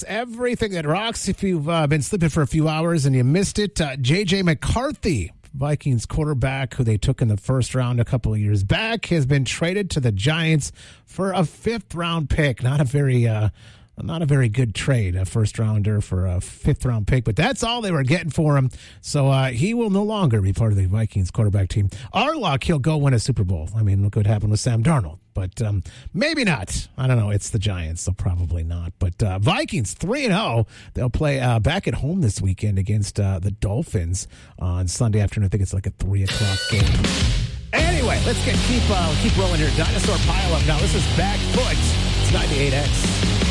everything that rocks. If you've been sleeping for a few hours and you missed it, J.J. McCarthy, Vikings quarterback who they took in the first round a couple of years back, has been traded to the Giants for a fifth-round pick. Not a very good trade, a first-rounder for a fifth-round pick, but that's all they were getting for him. So he will no longer be part of the Vikings quarterback team. Our luck, he'll go win a Super Bowl. I mean, look what happened with Sam Darnold, but maybe not. I don't know. It's the Giants, so probably not. But Vikings 3-0. They'll play back at home this weekend against the Dolphins on Sunday afternoon. I think it's like a 3 o'clock game. Anyway, let's keep rolling here. Dinosaur Pile Up. Now, this is Back Foot. It's 98X.